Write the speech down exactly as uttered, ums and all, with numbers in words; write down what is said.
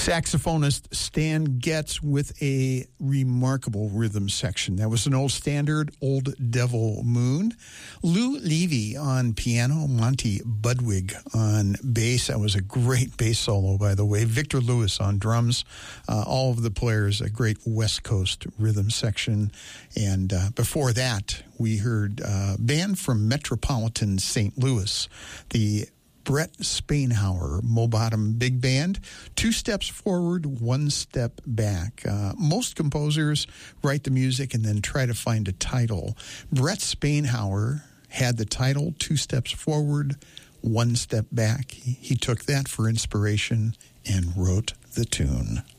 Saxophonist Stan Getz with a remarkable rhythm section. That was an old standard, Old Devil Moon. Lou Levy on piano, Monty Budwig on bass. That was a great bass solo, by the way. Victor Lewis on drums. Uh, all of the players, a great West Coast rhythm section. And uh, before that, we heard a band from Metropolitan Saint Louis, the Brett Spainhauer Mo-Bottom Big Band. Two steps forward, one step back. Uh, most composers write the music and then try to find a title. Brett Spainhauer had the title, Two Steps Forward, One Step Back. He, he took that for inspiration and wrote the tune.